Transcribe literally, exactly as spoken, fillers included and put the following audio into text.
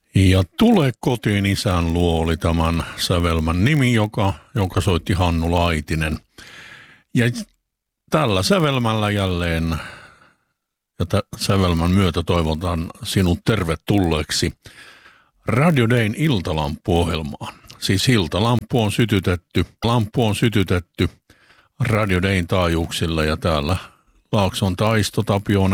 Ja Tule kotiin isän luo oli tämän sävelmän nimi, joka, joka soitti Hannu Laitinen. Ja tällä sävelmällä jälleen ja t- sävelmän myötä toivotan sinut tervetulleeksi Radio Dayn iltalampuohjelmaan. Siis iltalampu on sytytetty, lampu on sytytetty Radio Dayn taajuuksilla ja täällä Laakson Taisto, Tapio